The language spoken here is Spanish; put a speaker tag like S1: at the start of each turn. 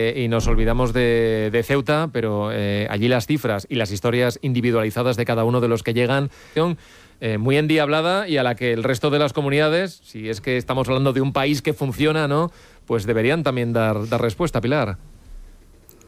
S1: y nos olvidamos de Ceuta, pero allí las cifras y las historias individualizadas de cada uno de los que llegan son muy endiablada y a la que el resto de las comunidades, si es que estamos hablando de un país que funciona, ¿no?, pues deberían también dar respuesta, Pilar.